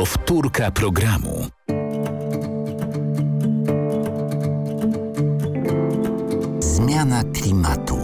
Powtórka programu. Zmiana klimatu.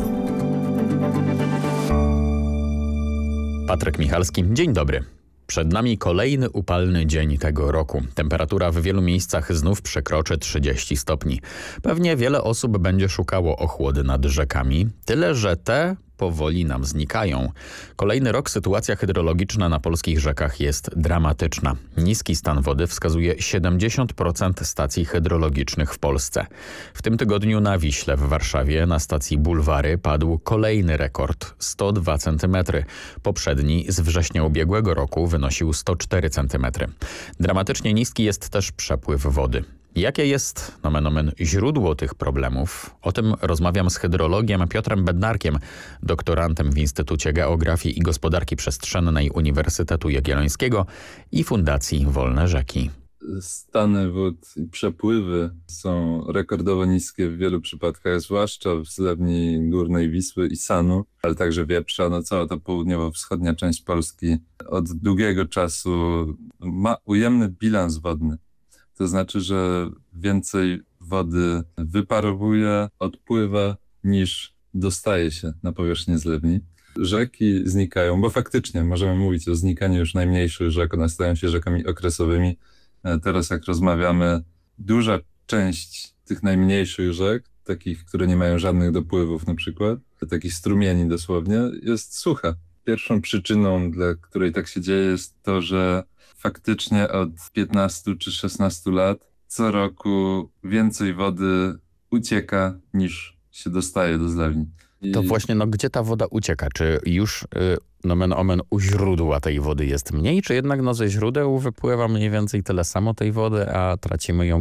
Patryk Michalski, dzień dobry. Przed nami kolejny upalny dzień tego roku. Temperatura w wielu miejscach znów przekroczy 30 stopni. Pewnie wiele osób będzie szukało ochłody nad rzekami, tyle że te powoli nam znikają. Kolejny rok sytuacja hydrologiczna na polskich rzekach jest dramatyczna. Niski stan wody wskazuje 70% stacji hydrologicznych w Polsce. W tym tygodniu na Wiśle w Warszawie na stacji Bulwary padł kolejny rekord – 102 cm. Poprzedni z września ubiegłego roku wynosił 104 cm. Dramatycznie niski jest też przepływ wody. Jakie jest, nomen omen, źródło tych problemów? O tym rozmawiam z hydrologiem Piotrem Bednarkiem, doktorantem w Instytucie Geografii i Gospodarki Przestrzennej Uniwersytetu Jagiellońskiego i Fundacji Wolne Rzeki. Stany wód i przepływy są rekordowo niskie w wielu przypadkach, zwłaszcza w zlewni Górnej Wisły i Sanu, ale także Wieprza. Cała ta południowo-wschodnia część Polski od długiego czasu ma ujemny bilans wodny. To znaczy, że więcej wody wyparowuje, odpływa niż dostaje się na powierzchnię zlewni. Rzeki znikają, bo faktycznie możemy mówić o znikaniu już najmniejszych rzek, one stają się rzekami okresowymi. Teraz jak rozmawiamy, duża część tych najmniejszych rzek, takich, które nie mają żadnych dopływów na przykład, takich strumieni dosłownie, jest sucha. Pierwszą przyczyną, dla której tak się dzieje, jest to, że faktycznie od 15 czy 16 lat co roku więcej wody ucieka niż się dostaje do zlewni. To właśnie, gdzie ta woda ucieka? Czy już nomen omen u źródła tej wody jest mniej, czy jednak ze źródeł wypływa mniej więcej tyle samo tej wody, a tracimy ją